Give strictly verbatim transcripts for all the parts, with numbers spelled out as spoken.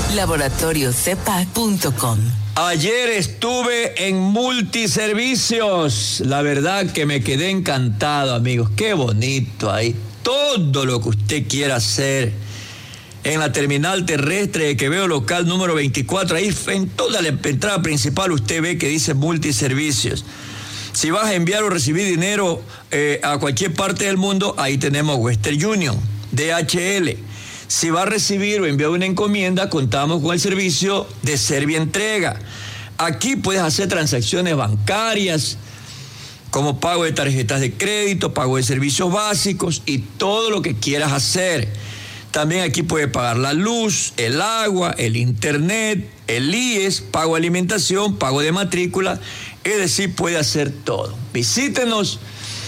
laboratorio cepa punto com. Ayer estuve en Multiservicios. La verdad que me quedé encantado, amigos. Qué bonito ahí. Todo lo que usted quiera hacer en la terminal terrestre de Quevedo, local número veinticuatro. Ahí en toda la entrada principal usted ve que dice Multiservicios. Si vas a enviar o recibir dinero eh, a cualquier parte del mundo, ahí tenemos Western Union, D H L. Si va a recibir o enviar una encomienda, contamos con el servicio de Servientrega. Aquí puedes hacer transacciones bancarias, como pago de tarjetas de crédito, pago de servicios básicos y todo lo que quieras hacer. También aquí puedes pagar la luz, el agua, el internet, el I E S, pago de alimentación, pago de matrícula, es decir, puede hacer todo. Visítenos,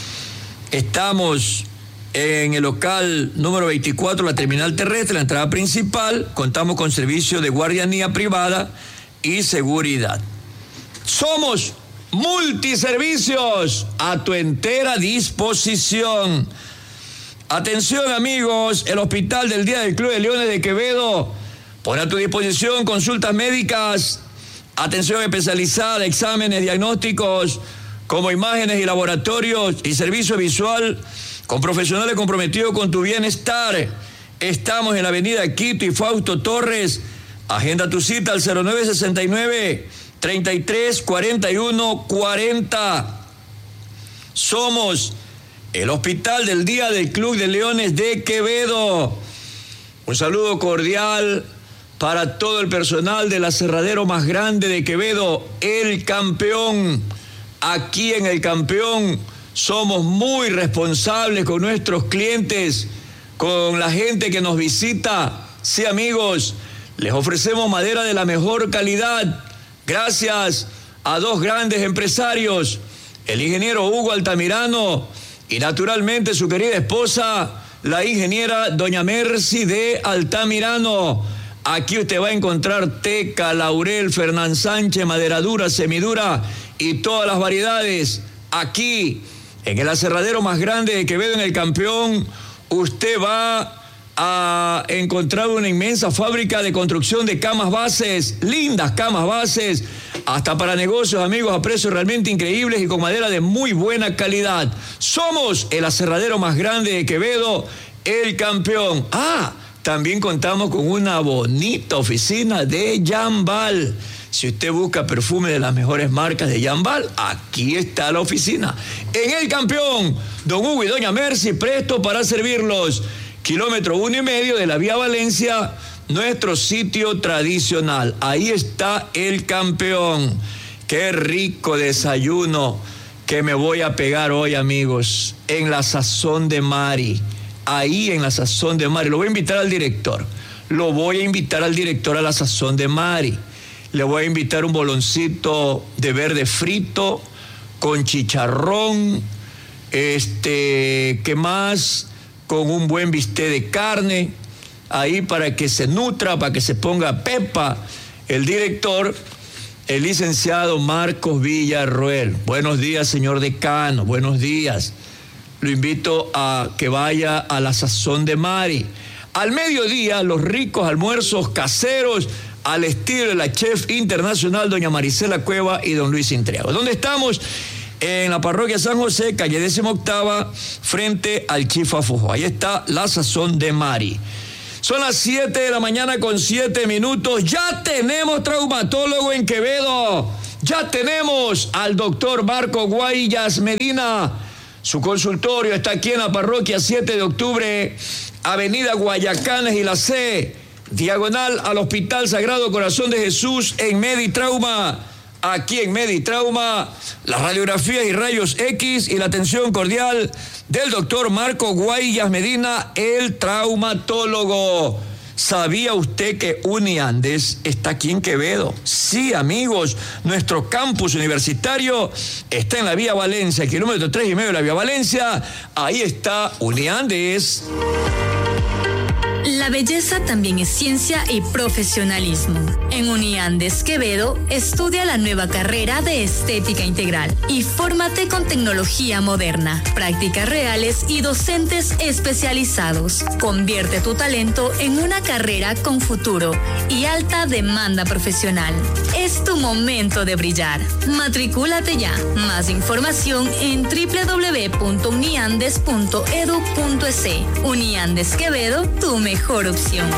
estamos en el local número veinticuatro, la terminal terrestre, la entrada principal. Contamos con servicio de guardianía privada y seguridad. Somos Multiservicios, a tu entera disposición. Atención, amigos, el Hospital del Día del Club de Leones de Quevedo pone a tu disposición consultas médicas, atención especializada, exámenes diagnósticos como imágenes y laboratorios y servicio visual con profesionales comprometidos con tu bienestar. Estamos en la avenida Quito y Fausto Torres. Agenda tu cita al cero nueve sesenta y nueve, treinta y tres, cuarenta y uno, cuarenta. Somos el Hospital del Día del Club de Leones de Quevedo. Un saludo cordial para todo el personal del aserradero más grande de Quevedo, El Campeón. Aquí en El Campeón somos muy responsables con nuestros clientes, con la gente que nos visita. Sí, amigos, les ofrecemos madera de la mejor calidad gracias a dos grandes empresarios, el ingeniero Hugo Altamirano y naturalmente su querida esposa, la ingeniera doña Mercy de Altamirano. Aquí usted va a encontrar teca, laurel, Fernán Sánchez, madera dura, semidura y todas las variedades. Aquí, en el aserradero más grande de Quevedo, en El Campeón, usted va a encontrar una inmensa fábrica de construcción de camas bases, lindas camas bases, hasta para negocios, amigos, a precios realmente increíbles y con madera de muy buena calidad. Somos el aserradero más grande de Quevedo, El Campeón. Ah, también contamos con una bonita oficina de Jambal. Si usted busca perfume de las mejores marcas de Jambal, aquí está la oficina. En El Campeón, don Hugo y doña Mercy, presto para servirlos. Kilómetro uno y medio de la vía Valencia, nuestro sitio tradicional. Ahí está El Campeón. Qué rico desayuno que me voy a pegar hoy, amigos, en la Sazón de Mari. Ahí en la Sazón de Mari. Lo voy a invitar al director. Lo voy a invitar al director a la Sazón de Mari. Le voy a invitar un boloncito de verde frito con chicharrón. Este, ¿qué más? Con un buen bistec de carne. Ahí para que se nutra, para que se ponga pepa. El director, el licenciado Marcos Villarroel. Buenos días, señor decano. Buenos días. Lo invito a que vaya a la Sazón de Mari. Al mediodía, los ricos almuerzos caseros al estilo de la chef internacional doña Marisela Cueva y don Luis Intriago. ¿Dónde estamos? En la parroquia San José, calle décima octava, frente al Chifafujo. Ahí está la Sazón de Mari. Son las siete de la mañana con siete minutos. Ya tenemos traumatólogo en Quevedo. Ya tenemos al doctor Marco Guayas Medina. Su consultorio está aquí en la parroquia siete de octubre, avenida Guayacanes y la C, diagonal al Hospital Sagrado Corazón de Jesús en Meditrauma. Aquí en Meditrauma, las radiografías y rayos X y la atención cordial del doctor Marco Guayas Medina, el traumatólogo. ¿Sabía usted que Uniandes está aquí en Quevedo? Sí, amigos, nuestro campus universitario está en la vía Valencia, kilómetro tres y medio de la vía Valencia. Ahí está Uniandes. La La belleza también es ciencia y profesionalismo. En Uniandes Quevedo, estudia la nueva carrera de Estética Integral y fórmate con tecnología moderna, prácticas reales y docentes especializados. Convierte tu talento en una carrera con futuro y alta demanda profesional. Es tu momento de brillar. Matricúlate ya. Más información en doble u doble u doble u punto uniandes punto edu punto es. Uniandes Quevedo, tu mejor opción.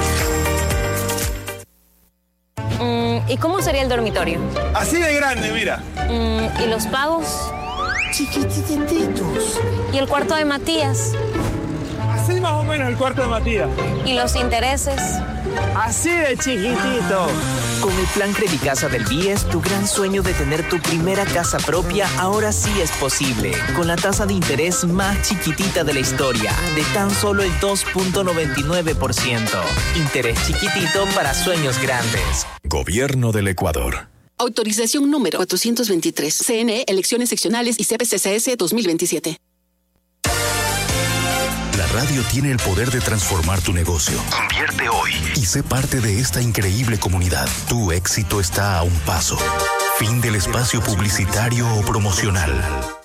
Mm, ¿Y cómo sería el dormitorio? Así de grande, mira. Mm, ¿Y los pagos? Chiquitititos. ¿Y el cuarto de Matías? Así más o menos el cuarto de Matías. ¿Y los intereses? Así de chiquitito. Con el plan Credicasa del B I E S, tu gran sueño de tener tu primera casa propia ahora sí es posible. Con la tasa de interés más chiquitita de la historia, de tan solo el dos punto noventa y nueve por ciento. Interés chiquitito para sueños grandes. Gobierno del Ecuador. Autorización número cuatrocientos veintitrés. C N E, Elecciones Seccionales y C P C C S dos mil veintisiete. La radio tiene el poder de transformar tu negocio. Invierte hoy y sé parte de esta increíble comunidad. Tu éxito está a un paso. Fin del espacio publicitario o promocional.